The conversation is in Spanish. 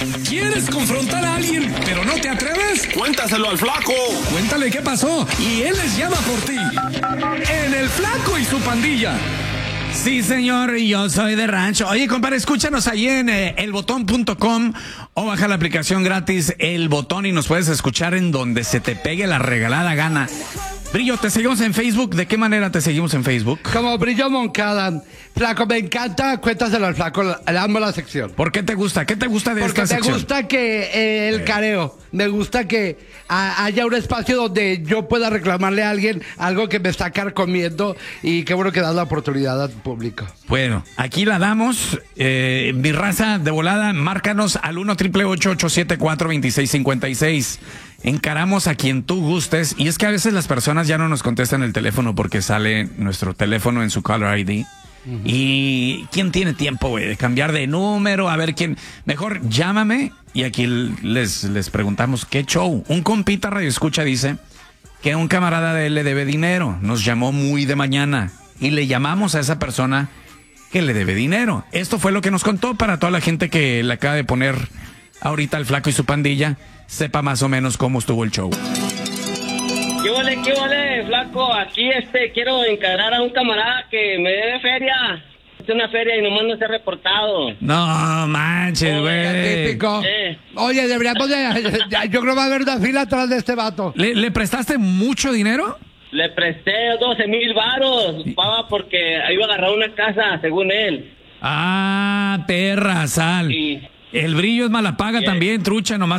¿Quieres confrontar a alguien, pero no te atreves? Cuéntaselo al Flaco. Cuéntale qué pasó y él les llama por ti. En El Flaco y su pandilla. Sí, señor, yo soy de rancho. Oye, compadre, escúchanos ahí en elbotón.com o baja la aplicación gratis El Botón y nos puedes escuchar en donde se te pegue la regalada gana. Brillo, ¿te seguimos en Facebook? ¿De qué manera te seguimos en Facebook? Como Brillo Moncada. Flaco, me encanta. Cuéntaselo al Flaco. Le amo la sección. ¿Por qué te gusta? ¿Qué te gusta de esta sección? Porque me gusta que el careo. Me gusta que haya un espacio donde yo pueda reclamarle a alguien algo que me está carcomiendo. Y qué bueno que das la oportunidad al público. Bueno, aquí la damos. Mi raza de volada, márcanos al 1-888-874-2656. Encaramos a quien tú gustes. Y es que a veces las personas ya no nos contestan el teléfono porque sale nuestro teléfono en su caller ID. Y ¿quién tiene tiempo, güey, de cambiar de número? A ver quién. Mejor llámame y aquí les preguntamos qué show. Un compita radio escucha dice que un camarada de él le debe dinero. Nos llamó muy de mañana y le llamamos a esa persona que le debe dinero. Esto fue lo que nos contó para toda la gente que le acaba de poner ahorita al Flaco y su pandilla. Sepa más o menos cómo estuvo el show. ¿Qué ole, Flaco? Aquí quiero encarar a un camarada que me debe feria. Es una feria y nomás no se ha reportado. No manches, güey. Típico. Oye, deberíamos yo creo que va a haber una fila atrás de este vato. ¿Le prestaste mucho dinero? Le presté 12,000 varos, pava, porque iba a agarrar una casa, según él. Ah, perra, sal. Sí. El Brillo es mala paga también, trucha, nomás.